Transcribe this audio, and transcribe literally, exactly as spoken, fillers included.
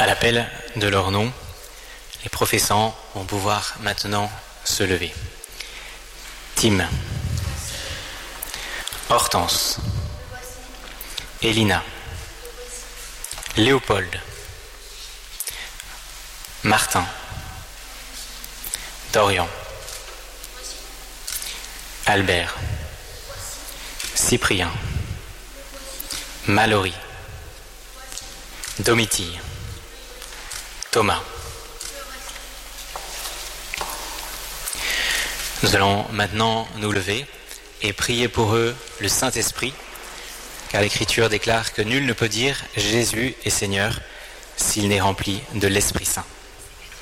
À l'appel de leur nom, les professants vont pouvoir maintenant se lever. Tim, Hortense, Elina, Léopold, Martin, Dorian, Albert, Cyprien, Mallory, Domitille, Thomas. Nous allons maintenant nous lever et prier pour eux le Saint-Esprit, car l'Écriture déclare que nul ne peut dire Jésus est Seigneur s'il n'est rempli de l'Esprit Saint.